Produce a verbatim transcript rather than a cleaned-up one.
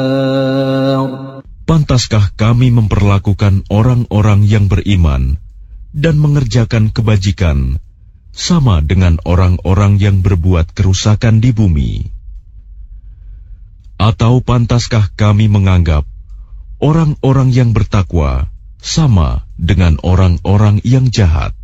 Pantaskah kami memperlakukan orang-orang yang beriman dan mengerjakan kebajikan sama dengan orang-orang yang berbuat kerusakan di bumi? Atau pantaskah kami menganggap orang-orang yang bertakwa sama dengan orang-orang yang jahat?